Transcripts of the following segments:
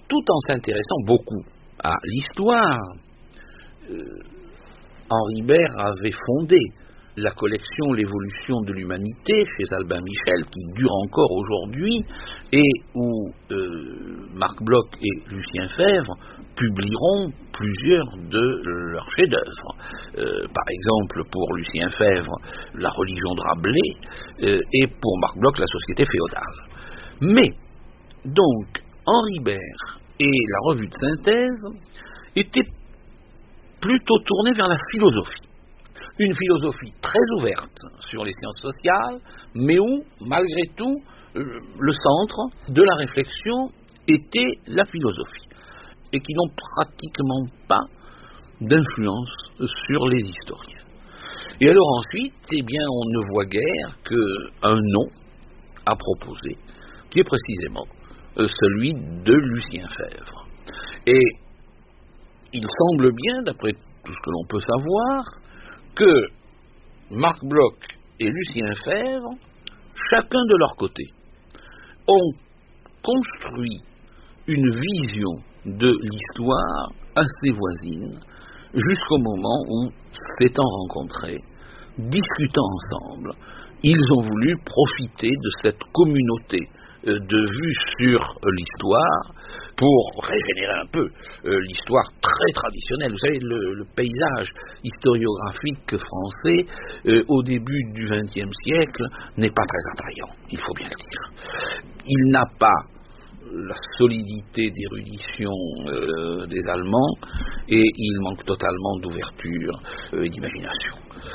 tout en s'intéressant beaucoup à l'histoire, Henri Bert avait fondé la collection L'évolution de l'humanité chez Albin Michel, qui dure encore aujourd'hui, et où Marc Bloch et Lucien Febvre publieront plusieurs de leurs chefs-d'œuvre. Par exemple, pour Lucien Febvre, La religion de Rabelais, et pour Marc Bloch, La société féodale. Mais, donc, Henri Bert et la revue de synthèse étaient plutôt tournés vers la philosophie. Une philosophie très ouverte sur les sciences sociales, mais où, malgré tout, le centre de la réflexion était la philosophie, et qui n'ont pratiquement pas d'influence sur les historiens. Et alors ensuite, eh bien, on ne voit guère qu'un nom à proposer, qui est précisément celui de Lucien Febvre. Et il semble bien, d'après tout ce que l'on peut savoir, que Marc Bloch et Lucien Febvre, chacun de leur côté, ont construit une vision de l'histoire assez voisine, jusqu'au moment où, s'étant rencontrés, discutant ensemble, ils ont voulu profiter de cette communauté de vues sur l'histoire pour régénérer un peu l'histoire très traditionnelle. Vous savez, le paysage historiographique français au début du XXe siècle n'est pas très attrayant, il faut bien le dire. Il n'a pas la solidité d'érudition des Allemands, et il manque totalement d'ouverture et d'imagination.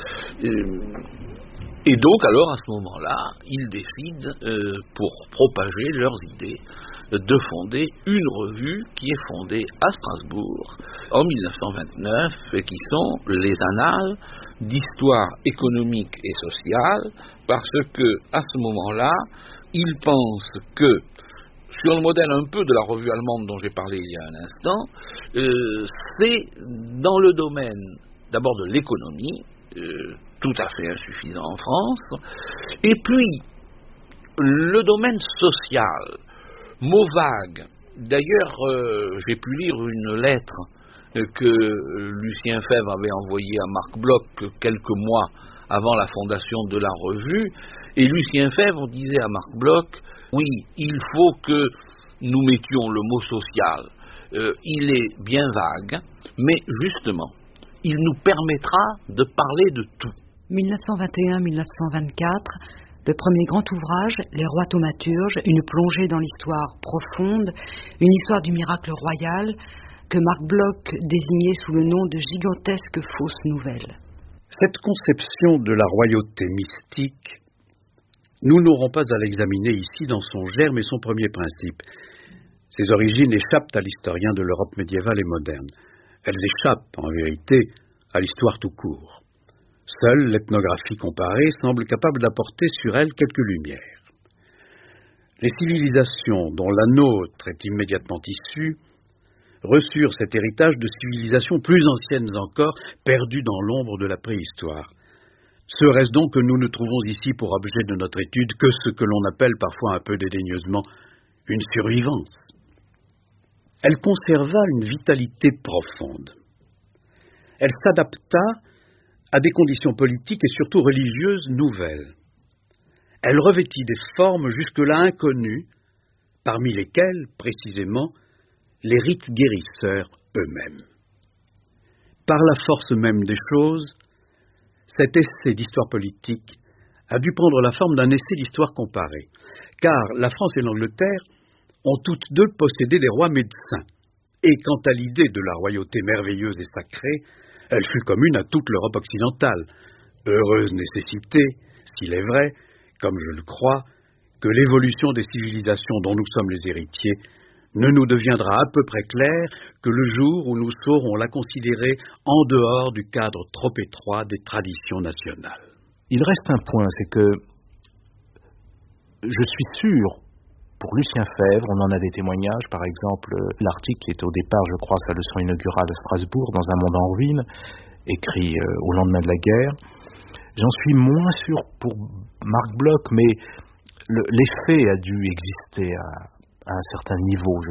Et donc, alors, à ce moment-là, ils décident, pour propager leurs idées, de fonder une revue qui est fondée à Strasbourg en 1929, et qui sont les Annales d'histoire économique et sociale, parce que, à ce moment-là, ils pensent que, sur le modèle un peu de la revue allemande dont j'ai parlé il y a un instant, c'est dans le domaine d'abord de l'économie, tout à fait insuffisant en France, et puis le domaine social, mot vague. D'ailleurs, j'ai pu lire une lettre que Lucien Febvre avait envoyée à Marc Bloch quelques mois avant la fondation de la revue, et Lucien Febvre disait à Marc Bloch: oui, il faut que nous mettions le mot social, il est bien vague, mais justement, il nous permettra de parler de tout. 1921-1924, le premier grand ouvrage, Les rois thaumaturges, une plongée dans l'histoire profonde, une histoire du miracle royal, que Marc Bloch désignait sous le nom de gigantesque fausse nouvelle. Cette conception de la royauté mystique, nous n'aurons pas à l'examiner ici dans son germe et son premier principe. Ses origines échappent à l'historien de l'Europe médiévale et moderne. Elles échappent, en vérité, à l'histoire tout court. Seule l'ethnographie comparée semble capable d'apporter sur elle quelques lumières. Les civilisations dont la nôtre est immédiatement issue reçurent cet héritage de civilisations plus anciennes encore, perdues dans l'ombre de la préhistoire. Serait-ce donc que nous ne trouvons ici pour objet de notre étude que ce que l'on appelle parfois un peu dédaigneusement une survivance? Elle conserva une vitalité profonde. Elle s'adapta à des conditions politiques et surtout religieuses nouvelles. Elle revêtit des formes jusque-là inconnues, parmi lesquelles, précisément, les rites guérisseurs eux-mêmes. Par la force même des choses, cet essai d'histoire politique a dû prendre la forme d'un essai d'histoire comparée, car la France et l'Angleterre ont toutes deux possédé des rois médecins, et quant à l'idée de la royauté merveilleuse et sacrée, elle fut commune à toute l'Europe occidentale. Heureuse nécessité, s'il est vrai, comme je le crois, que l'évolution des civilisations dont nous sommes les héritiers ne nous deviendra à peu près claire que le jour où nous saurons la considérer en dehors du cadre trop étroit des traditions nationales. Il reste un point, c'est que je suis sûr, pour Lucien Febvre, on en a des témoignages, par exemple l'article qui était au départ, je crois, sa leçon inaugurale à Strasbourg, dans un monde en ruine, écrit au lendemain de la guerre. J'en suis moins sûr pour Marc Bloch, mais l'effet a dû exister à un certain niveau, je